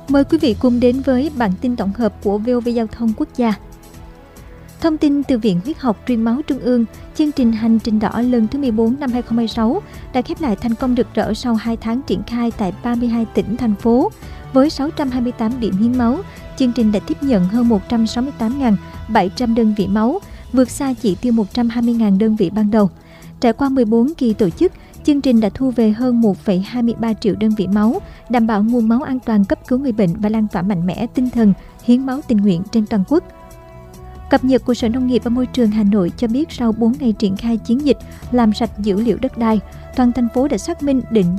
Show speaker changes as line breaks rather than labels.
Mời quý vị cùng đến với bản tin tổng hợp của VOV Giao thông Quốc gia. Thông tin từ Viện Huyết học Truyền máu Trung ương, chương trình Hành trình đỏ lần thứ 14 năm 2026 đã khép lại thành công rực rỡ sau 2 tháng triển khai tại 32 tỉnh, thành phố. Với 628 điểm hiến máu, chương trình đã tiếp nhận hơn 168.700 đơn vị máu, vượt xa chỉ tiêu 120.000 đơn vị ban đầu. Trải qua 14 kỳ tổ chức, chương trình đã thu về hơn 1,23 triệu đơn vị máu, đảm bảo nguồn máu an toàn cấp cứu người bệnh và lan tỏa mạnh mẽ tinh thần hiến máu tình nguyện trên toàn quốc. Cập nhật của Sở Nông nghiệp và Môi trường Hà Nội cho biết sau 4 ngày triển khai chiến dịch làm sạch dữ liệu đất đai, toàn thành phố đã xác minh định